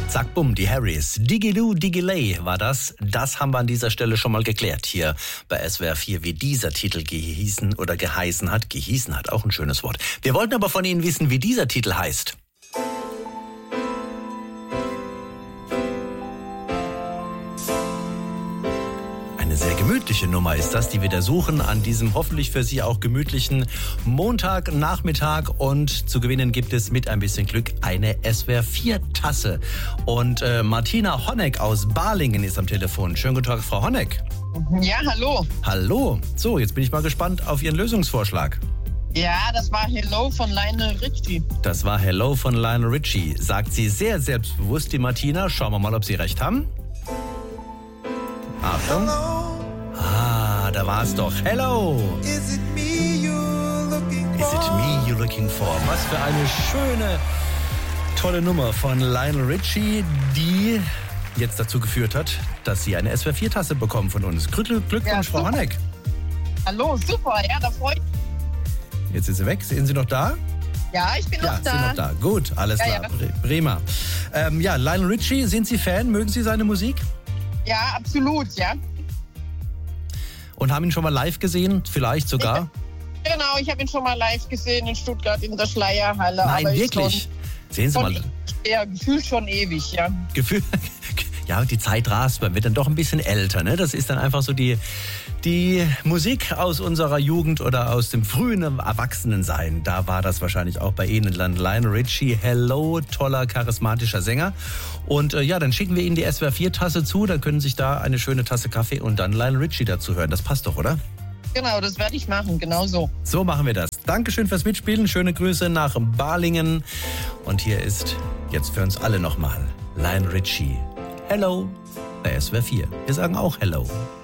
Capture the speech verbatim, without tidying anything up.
Zack, bumm, die Harrys. Digiloo, Digiley war das. Das haben wir an dieser Stelle schon mal geklärt hier bei S W R vier, wie dieser Titel gehießen oder geheißen hat. Gehießen hat, auch ein schönes Wort. Wir wollten aber von Ihnen wissen, wie dieser Titel heißt. Eine sehr gemütliche Nummer ist das, die wir da suchen an diesem hoffentlich für Sie auch gemütlichen Montagnachmittag. Und zu gewinnen gibt es mit ein bisschen Glück eine S W R vier Tasse. Und äh, Martina Honeck aus Balingen ist am Telefon. Schönen guten Tag, Frau Honeck. Ja, hallo. Hallo. So, jetzt bin ich mal gespannt auf Ihren Lösungsvorschlag. Ja, das war Hello von Lionel Richie. Das war Hello von Lionel Richie. Sagt sie sehr selbstbewusst, die Martina. Schauen wir mal, ob Sie recht haben. Achtung. Ah, da war es doch. Hello. Is it me you're looking for? Is it me you're looking for? Was für eine schöne, tolle Nummer von Lionel Richie, die jetzt dazu geführt hat, dass Sie eine S W R vier Tasse bekommen von uns. Glück, Glückwunsch, ja, Frau Honeck. Hallo, super, ja, da freut mich. Jetzt ist sie weg. Sind Sie noch da? Ja, ich bin ja, noch da. sind noch da. Gut, alles ja, klar. Ja. Prima. Ähm, ja, Lionel Richie, sind Sie Fan? Mögen Sie seine Musik? Ja, absolut, ja. Und haben ihn schon mal live gesehen? Vielleicht sogar? Ich, genau, ich habe ihn schon mal live gesehen in Stuttgart in der Schleierhalle. Nein, aber wirklich? Schon, Sehen Sie schon, mal. Ja, gefühlt schon ewig, ja. Gefühl, ja, die Zeit rast, man wird dann doch ein bisschen älter, ne? Das ist dann einfach so die, die Musik aus unserer Jugend oder aus dem frühen Erwachsenensein. Da war das wahrscheinlich auch bei Ihnen. Lionel Richie, Hello, toller, charismatischer Sänger. Und äh, ja, dann schicken wir Ihnen die S W R vier Tasse zu, dann können Sie sich da eine schöne Tasse Kaffee und dann Lionel Richie dazu hören. Das passt doch, oder? Genau, das werde ich machen, genau so. So machen wir das. Dankeschön fürs Mitspielen, schöne Grüße nach Balingen. Und hier ist jetzt für uns alle nochmal Lionel Richie. Hello bei S W R vier. Wir sagen auch Hello.